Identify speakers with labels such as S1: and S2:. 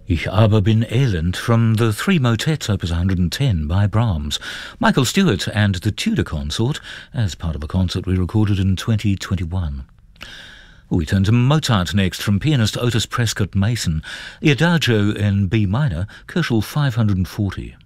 S1: Ich aber bin elend from the Three Motets opus 110 by Brahms, Michael Stewart and the Tudor Consort as part of a concert we recorded in 2021. We turn to Mozart next from pianist Otis Prescott Mason, the Adagio in B minor, Köchel 540.